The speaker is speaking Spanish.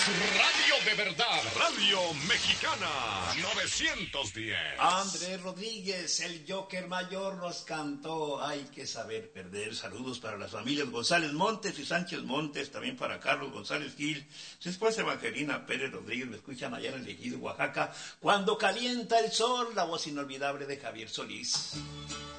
Radio de verdad, Radio Mexicana, 910. Andrés Rodríguez, el Joker Mayor, nos cantó Hay que saber perder. Saludos para las familias González Montes y Sánchez Montes, también para Carlos González Gil, su esposa Evangelina Pérez Rodríguez, me escuchan allá en el Ejido, Oaxaca. Cuando calienta el sol, la voz inolvidable de Javier Solís.